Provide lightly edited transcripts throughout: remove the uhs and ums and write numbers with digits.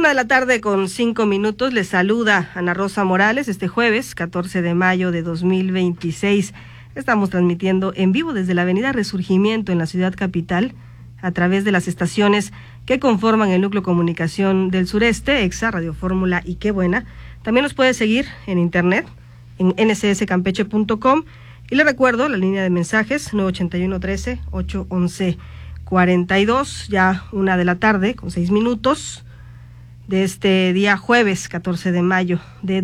1:05 les saluda Ana Rosa Morales este jueves 14 de mayo de 2026. Estamos transmitiendo en vivo desde la avenida Resurgimiento en la ciudad capital a través de las estaciones que conforman el núcleo comunicación del sureste, EXA, Radio Fórmula y Qué Buena. También nos puede seguir en internet en ncscampeche.com y le recuerdo la línea de mensajes 981-13-811-42, ya 1:06 de este día jueves 14 de mayo de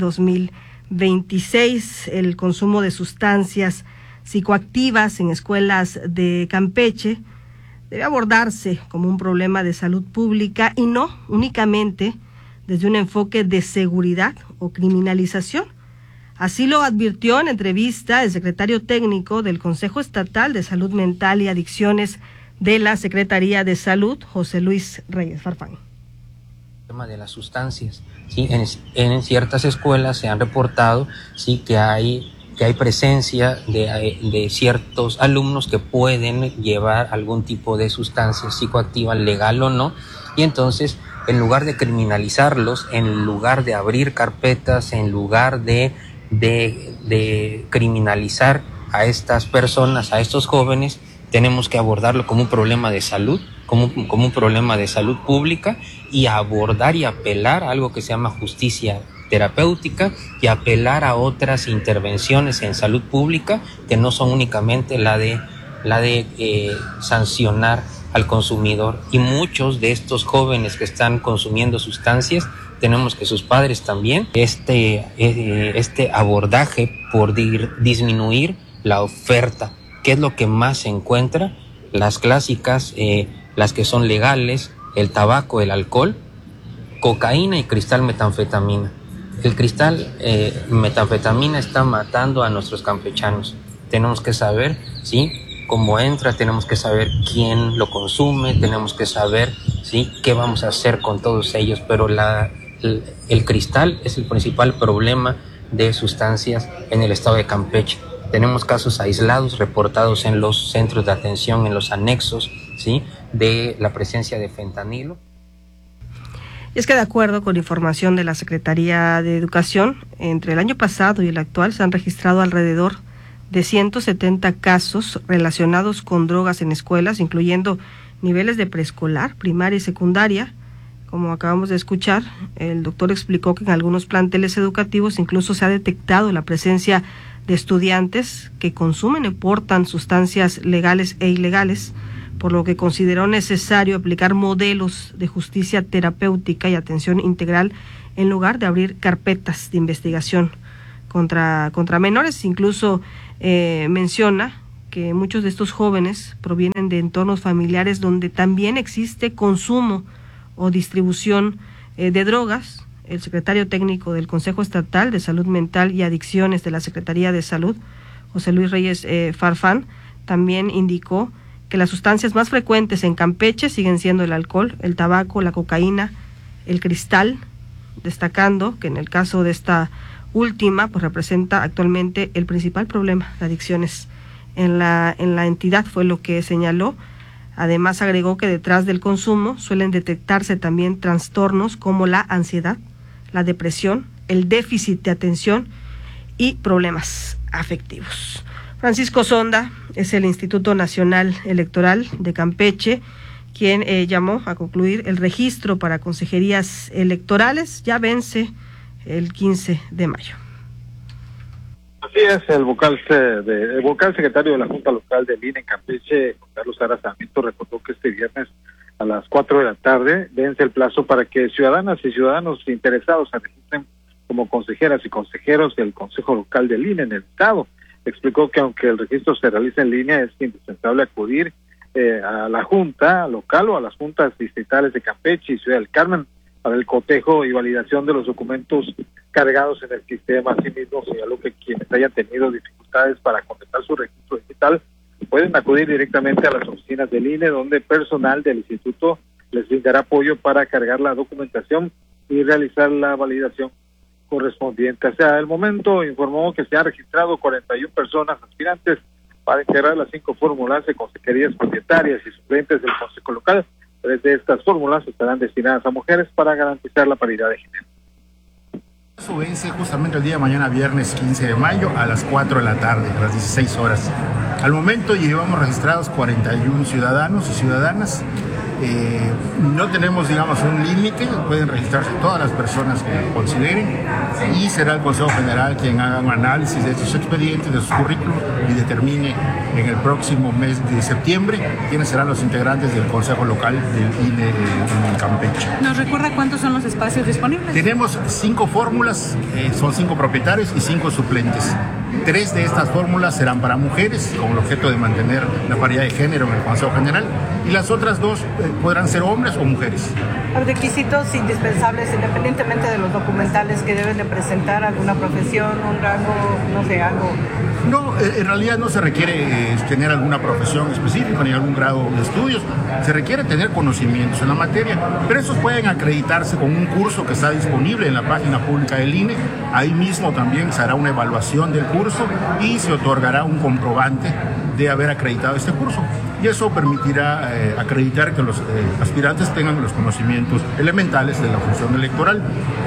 2026. El consumo de sustancias psicoactivas en escuelas de Campeche debe abordarse como un problema de salud pública y no únicamente desde un enfoque de seguridad o criminalización. Así lo advirtió en entrevista el secretario técnico del Consejo Estatal de Salud Mental y Adicciones de la Secretaría de Salud, José Luis Reyes Farfán. De las sustancias, sí, en ciertas escuelas se han reportado, sí, que hay presencia de ciertos alumnos que pueden llevar algún tipo de sustancia psicoactiva, legal o no, y entonces en lugar de criminalizarlos, en lugar de abrir carpetas, en lugar de criminalizar a estas personas, a estos jóvenes, tenemos que abordarlo como un problema de salud, como un problema de salud pública, y abordar y apelar a algo que se llama justicia terapéutica y apelar a otras intervenciones en salud pública que no son únicamente la de sancionar al consumidor. Y muchos de estos jóvenes que están consumiendo sustancias, tenemos que sus padres también, este abordaje por disminuir la oferta. ¿Qué es lo que más se encuentra? Las clásicas, las que son legales, el tabaco, el alcohol, cocaína y cristal metanfetamina. El cristal metanfetamina está matando a nuestros campechanos. Tenemos que saber, ¿sí?, cómo entra, tenemos que saber quién lo consume, tenemos que saber, ¿sí?, qué vamos a hacer con todos ellos. Pero el cristal es el principal problema de sustancias en el estado de Campeche. Tenemos casos aislados reportados en los centros de atención, en los anexos, ¿sí?, de la presencia de fentanilo. Y es que de acuerdo con información de la Secretaría de Educación, entre el año pasado y el actual se han registrado alrededor de 170 casos relacionados con drogas en escuelas, incluyendo niveles de preescolar, primaria y secundaria. Como acabamos de escuchar, el doctor explicó que en algunos planteles educativos incluso se ha detectado la presencia de estudiantes que consumen o portan sustancias legales e ilegales, por lo que consideró necesario aplicar modelos de justicia terapéutica y atención integral en lugar de abrir carpetas de investigación contra menores. Incluso menciona que muchos de estos jóvenes provienen de entornos familiares donde también existe consumo o distribución de drogas. El secretario técnico del Consejo Estatal de Salud Mental y Adicciones de la Secretaría de Salud, José Luis Reyes Farfán, también indicó que las sustancias más frecuentes en Campeche siguen siendo el alcohol, el tabaco, la cocaína, el cristal, destacando que en el caso de esta última, pues representa actualmente el principal problema de adicciones en la entidad, fue lo que señaló. Además agregó que detrás del consumo suelen detectarse también trastornos como la ansiedad, la depresión, el déficit de atención y problemas afectivos. Francisco Sonda es el Instituto Nacional Electoral de Campeche, quien llamó a concluir el registro para consejerías electorales. Ya vence el 15 de mayo. Así es, el vocal secretario de la Junta Local del INE en Campeche, Carlos Ara Sarmiento, recordó que este viernes a las 4 de la tarde vence el plazo para que ciudadanas y ciudadanos interesados se registren como consejeras y consejeros del Consejo Local del INE en el estado. Explicó que aunque el registro se realiza en línea, es indispensable acudir a la Junta Local o a las juntas distritales de Campeche y Ciudad del Carmen para el cotejo y validación de los documentos cargados en el sistema. Asimismo, señaló que quienes hayan tenido dificultades para completar su registro digital pueden acudir directamente a las oficinas del INE, donde personal del instituto les brindará apoyo para cargar la documentación y realizar la validación correspondiente. Hasta el momento informó que se han registrado 41 personas aspirantes para integrar las 5 fórmulas de consejerías propietarias y suplentes del Consejo Local, 3 de estas fórmulas estarán destinadas a mujeres para garantizar la paridad de género. Eso vence justamente el día de mañana, viernes 15 de mayo, a las 4 de la tarde, a las 16 horas. Al momento llevamos registrados 41 ciudadanos y ciudadanas. No tenemos, digamos, un límite, pueden registrarse todas las personas que consideren y será el Consejo General quien haga un análisis de estos expedientes, de sus currículos y determine en el próximo mes de septiembre quiénes serán los integrantes del Consejo Local del INE en Campeche. ¿Nos recuerda cuántos son los espacios disponibles? Tenemos 5 fórmulas, son 5 propietarios y 5 suplentes. 3 de estas fórmulas serán para mujeres, con el objeto de mantener la paridad de género en el Consejo General, y las otras 2 podrán ser hombres o mujeres. Los requisitos indispensables, independientemente de los documentales que deben de presentar, alguna profesión, un rango, no sé, algo. No, en realidad no se requiere tener alguna profesión específica ni algún grado de estudios, se requiere tener conocimientos en la materia, pero esos pueden acreditarse con un curso que está disponible en la página pública del INE. Ahí mismo también se hará una evaluación del curso y se otorgará un comprobante de haber acreditado este curso. Y eso permitirá acreditar que los aspirantes tengan los conocimientos elementales de la función electoral.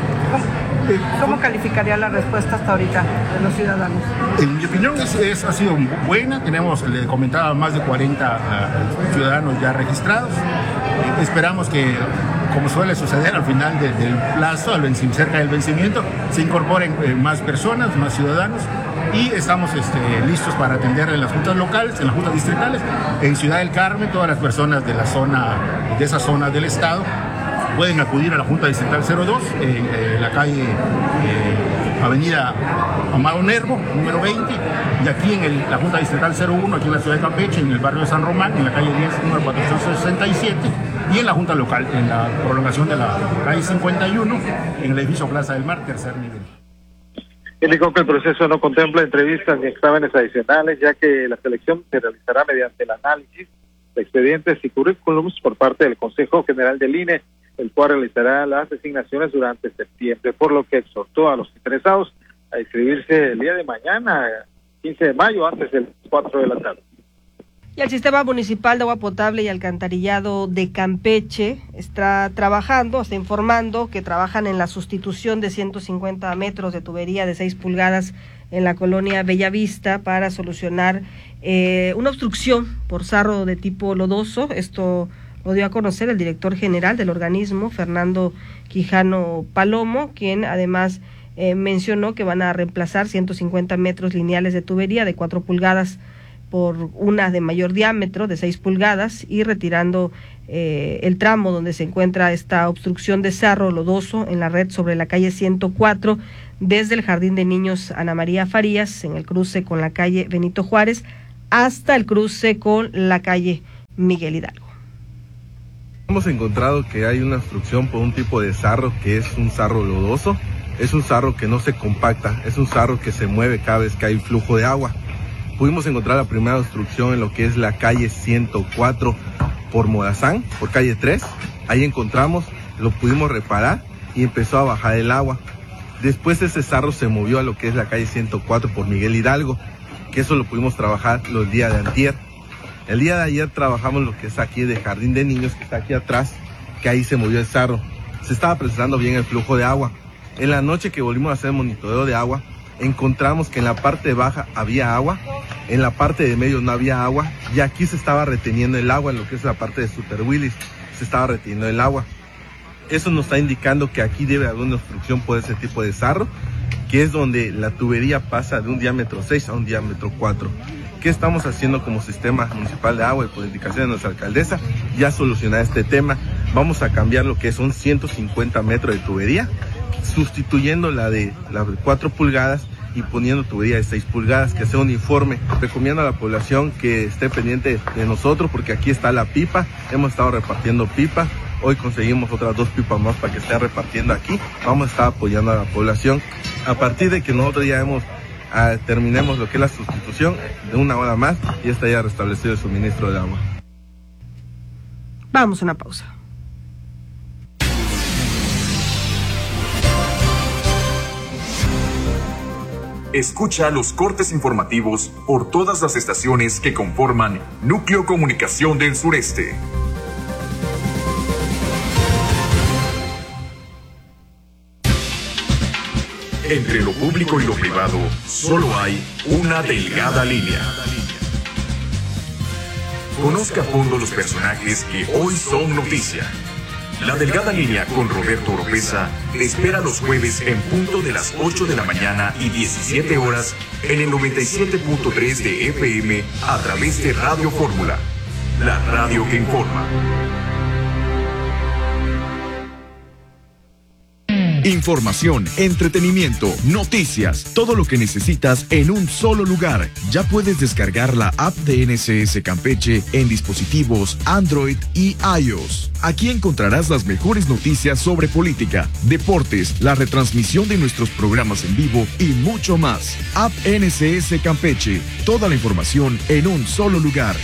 ¿Cómo calificaría la respuesta hasta ahorita de los ciudadanos? En mi opinión ha sido buena. Tenemos, le comentaba, más de 40 ciudadanos ya registrados. Esperamos que, como suele suceder al final del plazo, cerca del vencimiento, se incorporen más personas, más ciudadanos, y estamos listos para atender en las juntas locales, en las juntas distritales. En Ciudad del Carmen, todas las personas de esa zona del estado pueden acudir a la Junta Distrital 02 en la calle Avenida Amado Nervo, número 20, y aquí en la Junta Distrital 01, aquí en la ciudad de Campeche, en el barrio de San Román, en la calle 10, número 467, y en la Junta Local, en la prolongación de la calle 51, en el edificio Plaza del Mar, tercer nivel. Indicó que el proceso no contempla entrevistas ni exámenes adicionales, ya que la selección se realizará mediante el análisis de expedientes y currículums por parte del Consejo General del INE, el cual realizará las designaciones durante septiembre, por lo que exhortó a los interesados a inscribirse el día de mañana, 15 de mayo, antes de las 4 de la tarde. Y el Sistema Municipal de Agua Potable y Alcantarillado de Campeche está informando que trabajan en la sustitución de 150 metros de tubería de 6 pulgadas en la colonia Bellavista para solucionar una obstrucción por sarro de tipo lodoso. Esto lo dio a conocer el director general del organismo, Fernando Quijano Palomo, quien además mencionó que van a reemplazar 150 metros lineales de tubería de 4 pulgadas por una de mayor diámetro de 6 pulgadas y retirando el tramo donde se encuentra esta obstrucción de sarro lodoso en la red sobre la calle 104 desde el Jardín de Niños Ana María Farías en el cruce con la calle Benito Juárez hasta el cruce con la calle Miguel Hidalgo. Hemos encontrado que hay una obstrucción por un tipo de sarro que es un sarro lodoso, es un sarro que no se compacta, es un sarro que se mueve cada vez que hay flujo de agua. Pudimos encontrar la primera obstrucción en lo que es la calle 104 por Morazán, por calle 3. Ahí encontramos, lo pudimos reparar y empezó a bajar el agua. Después ese sarro se movió a lo que es la calle 104 por Miguel Hidalgo, que eso lo pudimos trabajar los días de antier. El día de ayer trabajamos lo que es aquí de Jardín de Niños, que está aquí atrás, que ahí se movió el sarro. Se estaba presentando bien el flujo de agua. En la noche que volvimos a hacer monitoreo de agua, encontramos que en la parte baja había agua, en la parte de medio no había agua, y aquí se estaba reteniendo el agua, en lo que es la parte de Super Willis, se estaba reteniendo el agua. Eso nos está indicando que aquí debe haber una obstrucción por ese tipo de sarro, que es donde la tubería pasa de un diámetro 6 a un diámetro 4. ¿Qué estamos haciendo como Sistema Municipal de Agua y por indicación de nuestra alcaldesa? Ya solucionar este tema. Vamos a cambiar lo que son 150 metros de tubería, sustituyendo la de 4 pulgadas y poniendo tubería de 6 pulgadas, que sea uniforme. Recomiendo a la población que esté pendiente de nosotros, porque aquí está la pipa, hemos estado repartiendo pipa, hoy conseguimos otras 2 pipas más para que estén repartiendo aquí. Vamos a estar apoyando a la población. A partir de que nosotros ya terminemos lo que es la sustitución de una hora más, y está ya restablecido el suministro de agua. Vamos a una pausa. Escucha los cortes informativos por todas las estaciones que conforman Núcleo Comunicación del Sureste. Entre lo público y lo privado, solo hay una delgada línea. Conozca a fondo los personajes que hoy son noticia. La delgada línea con Roberto Oropeza te espera los jueves en punto de las 8 de la mañana y 17 horas en el 97.3 de FM a través de Radio Fórmula, la radio que informa. Información, entretenimiento, noticias, todo lo que necesitas en un solo lugar. Ya puedes descargar la app de NSS Campeche en dispositivos Android y iOS. Aquí encontrarás las mejores noticias sobre política, deportes, la retransmisión de nuestros programas en vivo y mucho más. App NSS Campeche, toda la información en un solo lugar.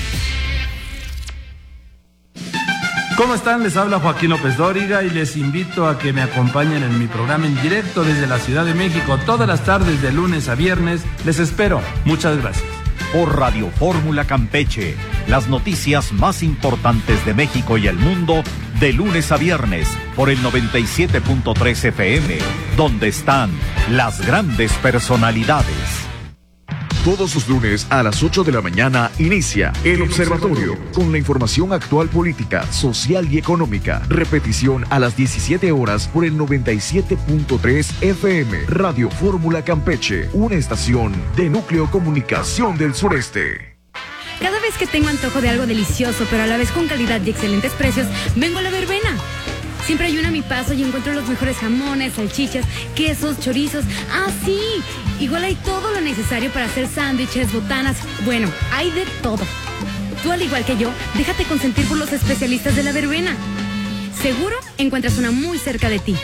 ¿Cómo están? Les habla Joaquín López Dóriga y les invito a que me acompañen en mi programa en directo desde la Ciudad de México todas las tardes de lunes a viernes. Les espero. Muchas gracias. Por Radio Fórmula Campeche, las noticias más importantes de México y el mundo de lunes a viernes por el 97.3 FM, donde están las grandes personalidades. Todos los lunes a las 8 de la mañana inicia El Observatorio con la información actual política, social y económica. Repetición a las 17 horas por el 97.3 FM. Radio Fórmula Campeche, una estación de Núcleo Comunicación del Sureste. Cada vez que tengo antojo de algo delicioso, pero a la vez con calidad y excelentes precios, vengo a La Verbena. Siempre hay una a mi paso y encuentro los mejores jamones, salchichas, quesos, chorizos. ¡Ah, sí! Igual hay todo lo necesario para hacer sándwiches, botanas. Bueno, hay de todo. Tú, al igual que yo, déjate consentir por los especialistas de La Verbena. Seguro encuentras una muy cerca de ti.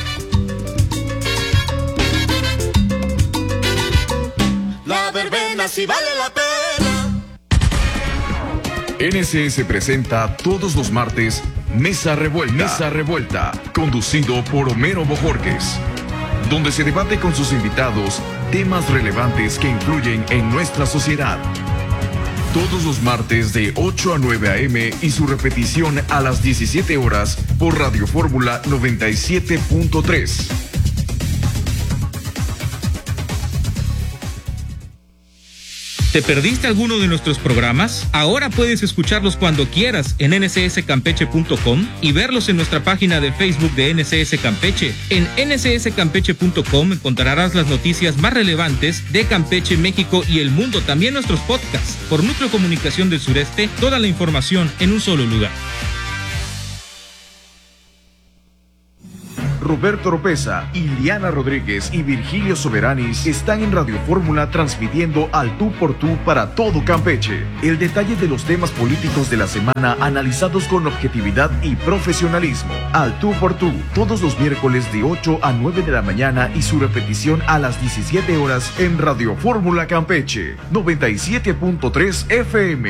La Verbena sí vale la pena. NSS presenta todos los martes Mesa Revuelta, conducido por Homero Bojorquez, donde se debate con sus invitados temas relevantes que influyen en nuestra sociedad. Todos los martes de 8 a 9 a.m. y su repetición a las 17 horas por Radio Fórmula 97.3. ¿Te perdiste alguno de nuestros programas? Ahora puedes escucharlos cuando quieras en nsscampeche.com y verlos en nuestra página de Facebook de NSS Campeche. En nsscampeche.com encontrarás las noticias más relevantes de Campeche, México y el mundo, también nuestros podcasts. Por Núcleo Comunicación del Sureste, toda la información en un solo lugar. Roberto Oropeza, Iliana Rodríguez y Virgilio Soberanis están en Radio Fórmula transmitiendo al tú por tú para todo Campeche. El detalle de los temas políticos de la semana analizados con objetividad y profesionalismo. Al tú por tú, todos los miércoles de 8 a 9 de la mañana y su repetición a las 17 horas en Radio Fórmula Campeche, 97.3 FM.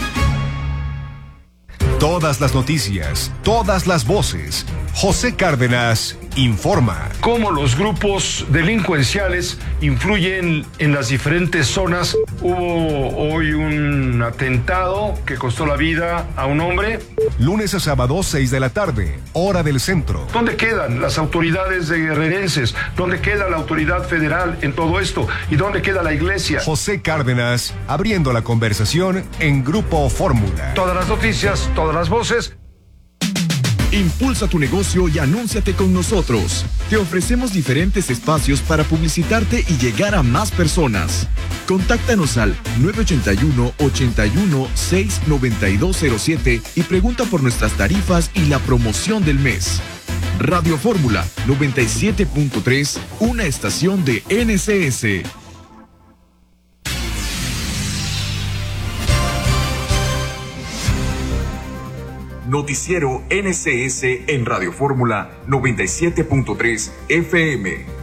Todas las noticias, todas las voces. José Cárdenas informa. Cómo los grupos delincuenciales influyen en las diferentes zonas. Hubo hoy un atentado que costó la vida a un hombre. Lunes a sábado, 6 de la tarde, hora del centro. ¿Dónde quedan las autoridades de guerrerenses? ¿Dónde queda la autoridad federal en todo esto? ¿Y dónde queda la iglesia? José Cárdenas, abriendo la conversación en Grupo Fórmula. Todas las noticias, todas las voces. Impulsa tu negocio y anúnciate con nosotros. Te ofrecemos diferentes espacios para publicitarte y llegar a más personas. Contáctanos al 981-81-69207 y pregunta por nuestras tarifas y la promoción del mes. Radio Fórmula 97.3, una estación de NSS. Noticiero NSS en Radio Fórmula 97.3 FM.